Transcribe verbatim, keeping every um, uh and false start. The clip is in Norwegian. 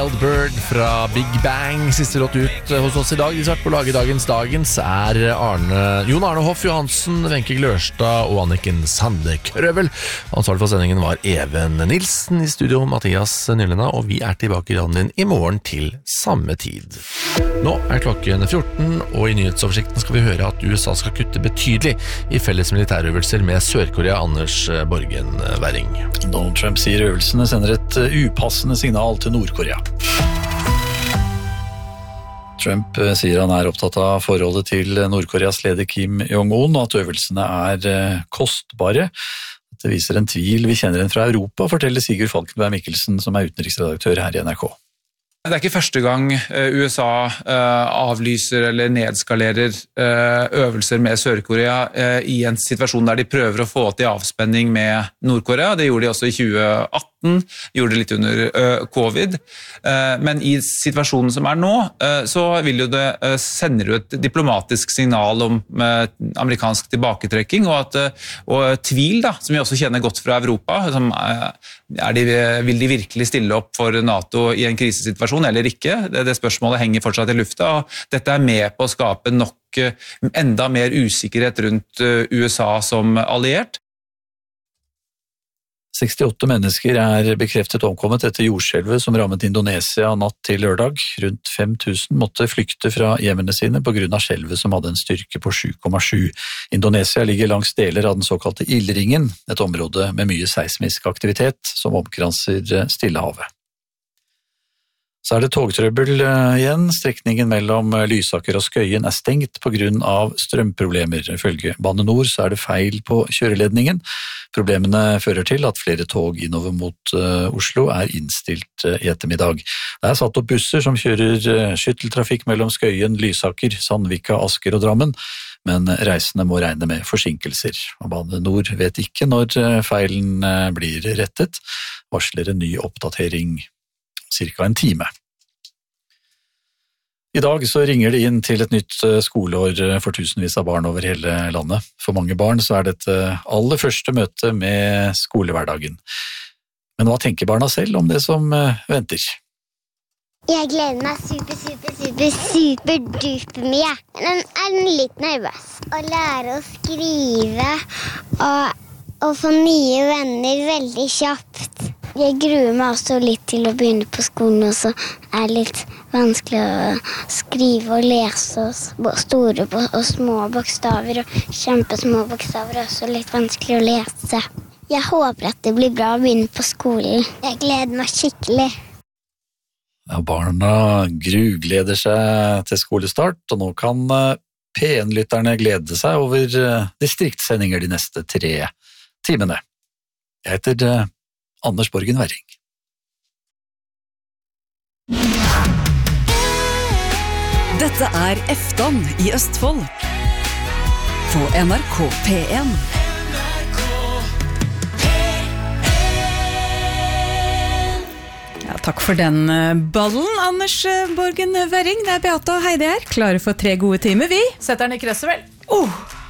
Bird fra Big Bang, siste låt ut hos oss i dag. De svart på laget dagens dagens er Arne, Jon Arne Hoff Johansen, Wenche Glørstad og Anniken Sande Krøvel. Ansvarlig for sendingen var Even Nilsen, i studio Mathias Nylenda, og vi er tilbake i radioen din i morgen til samme tid. Nå er klokken fjorten, og i nyhetsoversikten skal vi høre at U S A skal kutte betydelig i felles militærøvelser med Sør-Korea. Anders Borgen Werring. Donald Trump sier øvelsene sender et upassende signal til Nord-Korea. Trump sier han er opptatt av forholdet til Nord-Koreas leder Kim Jong-un, og at øvelsene er kostbare. Dette viser en tvil vi kjenner igjen fra Europa, forteller Sigurd Falkenberg Mikkelsen, som er utenriksredaktør her i N R K. Det er ikke første gang U S A avlyser eller nedskalerer øvelser med Sør-Korea i en situasjon der de prøver å få til avspenning med Nord-Korea. Det gjorde de også i tjue atten, gjorde det litt under covid. Men i situasjonen som er nå, så vil jo det, sender jo et diplomatisk signal om amerikansk tilbaketrekking, og, at, og tvil, da, som vi også kjenner godt fra Europa. Som er de, vil de virkelig stille opp for NATO i en krisesituasjon eller ikke? Det, det spørsmålet henger fortsatt i lufta, og dette er med på å skape nok enda mer usikkerhet rundt U S A som alliert. sekstiåtte mennesker er bekreftet omkommet etter jordskjelvet som rammet Indonesia natt til lørdag. Rundt fem tusen måtte flykte fra hjemmene sine på grunn av skjelvet som hadde en styrke på sju komma sju. Indonesia ligger langs deler av den såkalte ildringen, et område med mye seismisk aktivitet som omkranser Stillehavet. Så er det togtrøbbel igjen. Strekningen mellom Lysaker og Skøyen er stengt på grunn av strømproblemer. Ifølge Bane Nor så er det feil på kjøreledningen. Problemene fører til at flere tog innover mot Oslo er innstilt i ettermiddag. Det er satt opp busser som kjører skytteltrafikk mellom Skøyen, Lysaker, Sandvika, Asker og Drammen, men reisende må regne med forsinkelser. Bane Nor vet ikke når feilen blir rettet, varsler en ny oppdatering cirka en time. I dag så ringer det inn til et nytt skoleår for tusenvis av barn over hele landet. For mange barn så er dette aller første møte med skolehverdagen. Men hva tenker barna selv om det som venter? Jeg gleder meg super, super, super, super duper mye. Men jeg er litt nervøs. Å lære å skrive og, og få nye venner veldig kjapt. Jeg gruer meg også litt til å begynne på skolen, og så er det litt vanskelig å skrive og lese, og store og små bokstaver, og kjempesmå bokstaver er også litt vanskelig å lese. Jeg håper at det blir bra å begynne på skolen. Jeg gleder meg skikkelig. Ja, barna grugleder seg til skolestart, og nå kan P en-lytterne glede seg over distriktssendinger de neste tre timene. Jeg heter Anders Borgen Werring. Dette er Efton i Østfold på N R K P en. Ja, takk for den ballen, Anders Borgen Werring. Det er Beate og Heidi her, klare for tre gode timer, vi. Setter den i kresset vel? Oh!